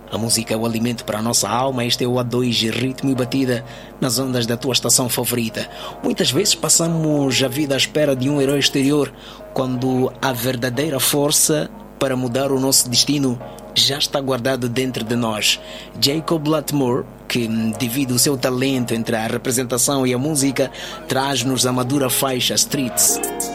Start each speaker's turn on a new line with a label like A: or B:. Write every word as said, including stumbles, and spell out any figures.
A: A música é o alimento para a nossa alma. Este é o A dois, ritmo e batida nas ondas da tua estação favorita. Muitas vezes passamos a vida à espera de um herói exterior, quando a verdadeira força para mudar o nosso destino já está guardado dentro de nós. Jacob Latimore, que divide o seu talento entre a representação e a música, traz-nos a madura faixa Streets.